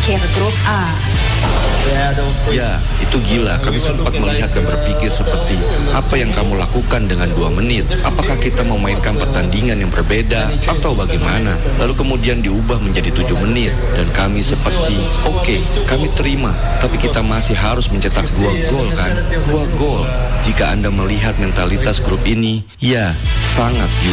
akhir grup A. Ya, itu gila. Kami sempat melihat dan berpikir seperti, apa yang kamu lakukan dengan 2 menit? Apakah kita memainkan pertandingan yang berbeda atau bagaimana? Lalu kemudian diubah menjadi 7 menit. Dan kami seperti, oke, kami terima. Tapi kita masih harus mencetak 2 gol kan? 2 gol. Jika Anda melihat mentalitas grup ini, ya, sangat